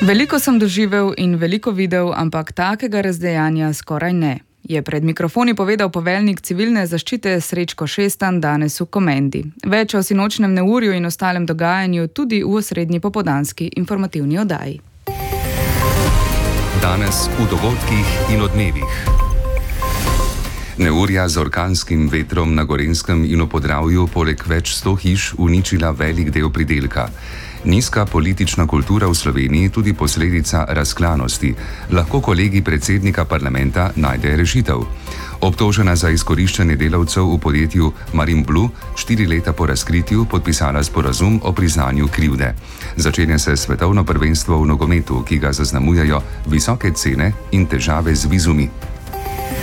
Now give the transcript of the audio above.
Veliko sem doživel in veliko videl, ampak takega razdejanja skoraj ne, je pred mikrofoni povedal poveljnik civilne zaščite Srečko Šestan danes v Komendi. Več o sinočnem neurju in ostalem dogajanju tudi v osrednji popoldanski informativni oddaji. Danes v dogodkih in odmevih. Neurja z orkanskim vetrom na Gorenjskem in v Podravju poleg več 100 hiš uničila velik del pridelka. Nizka politična kultura v Sloveniji tudi posledica razklanosti. Lahko kolegi predsednika parlamenta najde rešitev. Obtožena za izkoriščanje delavcev v podjetju Marinblu 4 leta po razkritju podpisala sporazum o priznanju krivde. Začenja se svetovno prvenstvo v nogometu, ki ga zaznamujejo visoke cene in težave z vizumi.